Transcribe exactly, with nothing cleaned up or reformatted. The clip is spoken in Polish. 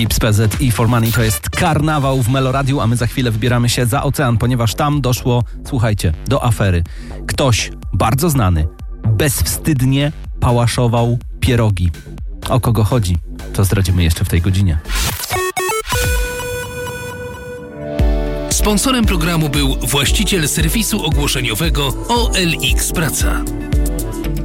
Gibbs, P Z i For Money to jest karnawał w Meloradiu, a my za chwilę wybieramy się za ocean, ponieważ tam doszło, słuchajcie, do afery. Ktoś bardzo znany bezwstydnie pałaszował pierogi. O kogo chodzi? To zdradzimy jeszcze w tej godzinie. Sponsorem programu był właściciel serwisu ogłoszeniowego O L X Praca.